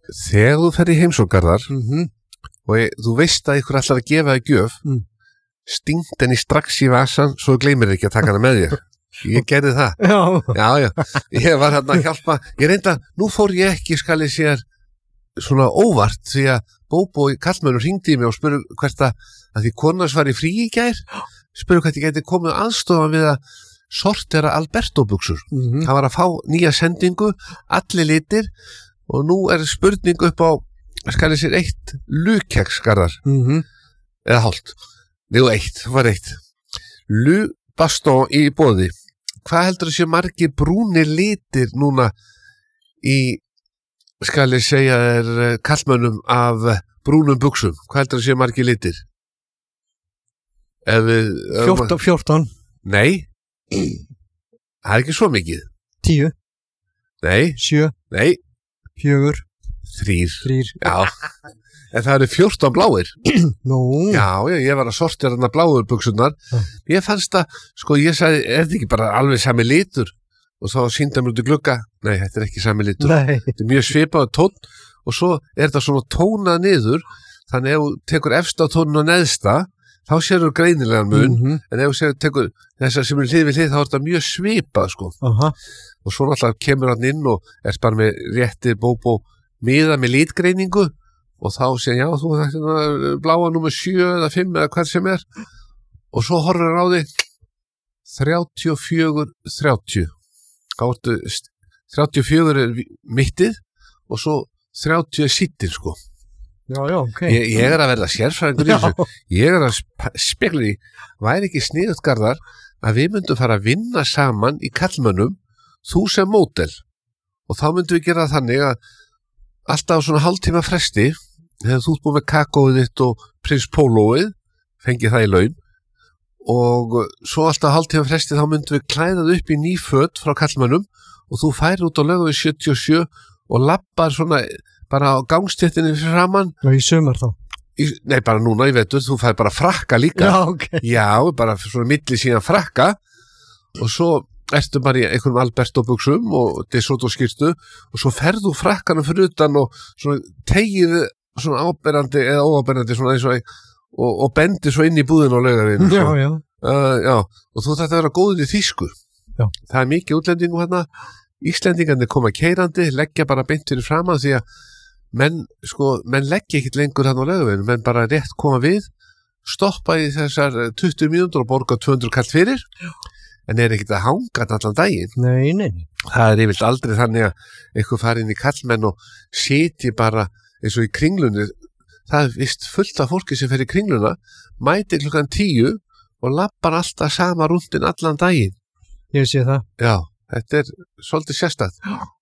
Þegar þú fer í heimsókgarðar og þú veist að ykkur ætlar að gefa þig gjöf, stingt henni strax í vasan svo þú gleymir ekki að taka hana með þér. Ég gerði það. Já. Ég var hérna að hjálpa. Ég reynda, nú fór ég ekki, skal ég sér, svona óvart, því að Bóbó í kallmönnum hringdi í mig og spurði hvert að því konans var í frí í gær, spurði hvert ég geti komið aðstofan við að sortera Alberto-buxur. Það var að fá nýja sendingu, allir litir, og nú spurning upp á, skal ég sér, 1 lukeks, Garðar. Eða hálft. Jú, 1, var 1. Lu Baston í boði. Hvað heldur þessi margir brúnir litir núna í, skal ég segja þér, kallmönnum af brúnum buxum? Hvað heldur þessi margir litir? 14. Nei. Það ekki svo mikið. 10. Nei. 7. Nei. 4. 3. Já. En það eru 14 bláir. Nú. Já, ég var að sortera þarna bláur buxurnar. Ég fannst að, ég sagði, þetta ekki bara alveg sami litur? Og þá sýndi mér út í glugga. Nei, þetta ekki sami litur. Nei. Þetta mjög svipaður tónn og svo þetta svona tónað niður. Þannig ef þú tekur efsta tónn og neðsta, þá sérur greinilegan mun, en ef þú tekur þessar sem hlið við hlið, þá þetta mjög svipað, Og svo náttúrulega kemur hann inn og bara með réttir Bóbó miða með litgreiningu og þá segja, já, þú þetta bláa númer 7 eða 5 eða hvað sem og svo horfir hann á þig 34-30. Þá ertu 34 mittið og svo 30 sittin, Já, ok. Ég að verða sérfræðingur í þessu. Ég að spekla í, væri ekki sniðugt, Garðar, að við myndum fara að vinna saman í kallmönnum, þú sem módel. Og þá myndum við gera þannig að alltaf á svona hálftíma fresti, þegar þú ert búið með kakóið þitt og prins Pólóið, fengið það í laun, og svo alltaf á hálftíma fresti þá myndum við klæðað upp í ný föt frá kallmönnum og þú færir út á Laugaveg 77 og lappar svona bara á gangstéttinni framan. Og í sumar þá? Nei, bara núna, ég veitur, þú fær bara frakka líka. Já, ok. Já, bara svona milli síðan frakka og svo ertu bara í einhverjum Alberto-buxum og DeSoto-skyrtu og svo ferðu frakkanum fyrir utan og svona tegið svona áberandi eða óáberandi svona eins og bendi svo inn í búðin á Laugaveginu. Já. Já, og þú þetta vera góður í þýsku. Já. Það mikið útlendingum hérna. Íslendingarnir koma keirandi, leggja bara beint fyrir framan því að menn leggja ekkert lengur hann á Laugaveginu, menn bara rétt koma við, stoppa í þessar 20 mínútur og borga 200 kall fyrir, en ekkert að hanga allan daginn. Nei. Það yfirleitt aldrei þannig að eitthvað fari inn í kallmenn og sitji bara eins og í Kringlunni. Það vist fullt af fólki sem fer í Kringluna, mæti klukkan 10 og lappar alltaf sama rúndin allan daginn. Ég sé það. Já, þetta svolítið sérstætt.